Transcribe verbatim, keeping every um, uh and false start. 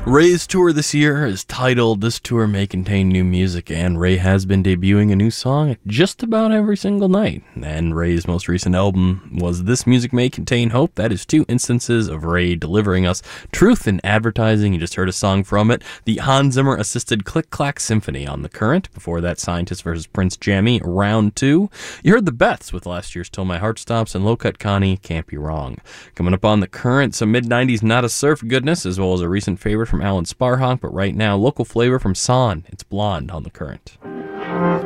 Ray's tour this year is titled This Tour May Contain New Music, and Ray has been debuting a new song just about every single night. And Ray's most recent album was This Music May Contain Hope. That is two instances of Ray delivering us truth in advertising. You just heard a song from it, the Hans Zimmer-assisted Click Clack Symphony on The Current. Before that, Scientist versus Prince Jammy, Round two. You heard the Beths with last year's Till My Heart Stops, and Low Cut Connie, Can't Be Wrong. Coming up on The Current, some mid nineties Not a Surf goodness, as well as a recent favorite from Alan Sparhawk, but right now, local flavor from Son. It's Blonde on The Current.